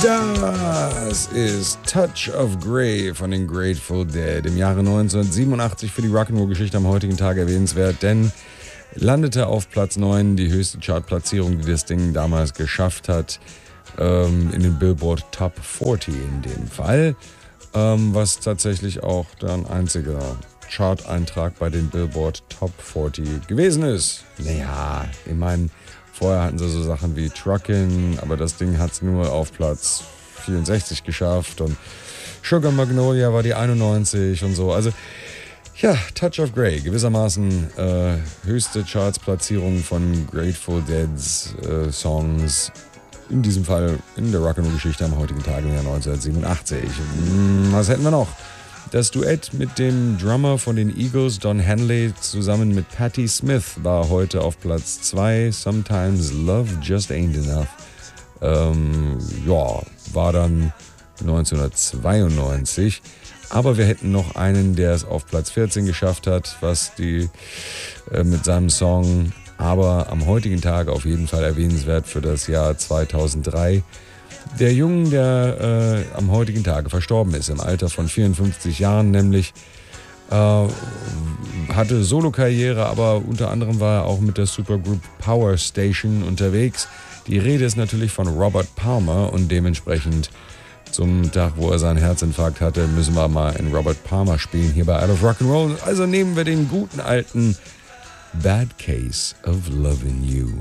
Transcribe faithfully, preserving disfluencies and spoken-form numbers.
Das ist Touch of Grey von den Grateful Dead. Im Jahre neunzehnhundertsiebenundachtzig für die Rock'n'Roll-Geschichte am heutigen Tag erwähnenswert, denn landete auf Platz neun, die höchste Chartplatzierung, die das Ding damals geschafft hat, ähm, in den Billboard Top vierzig in dem Fall, ähm, was tatsächlich auch ein einziger Chart-Eintrag bei den Billboard Top vierzig gewesen ist. Naja, ich meine, vorher hatten sie so Sachen wie Truckin', aber das Ding hat es nur auf Platz vierundsechzig geschafft und Sugar Magnolia war die einundneunzig und so. Also ja, Touch of Grey, gewissermaßen äh, höchste Charts-Platzierung von Grateful Deads äh, Songs, in diesem Fall in der Rock'n'Roll-Geschichte am heutigen Tag im Jahr neunzehnhundertsiebenundachtzig. Hm, was hätten wir noch? Das Duett mit dem Drummer von den Eagles, Don Henley, zusammen mit Patti Smith war heute auf Platz zwei. Sometimes Love Just Ain't Enough. Ähm, ja, war dann neunzehnhundertzweiundneunzig. Aber wir hätten noch einen, der es auf Platz vierzehn geschafft hat, was die äh, mit seinem Song, aber am heutigen Tag auf jeden Fall erwähnenswert für das Jahr zweitausenddrei. Der Jungen, der äh, am heutigen Tage verstorben ist, im Alter von vierundfünfzig Jahren, nämlich äh, hatte Solokarriere, aber unter anderem war er auch mit der Supergroup Power Station unterwegs. Die Rede ist natürlich von Robert Palmer und dementsprechend zum Tag, wo er seinen Herzinfarkt hatte, müssen wir mal in Robert Palmer spielen, hier bei Isle of Rock'n'Roll. Also nehmen wir den guten alten Bad Case of Lovin' You.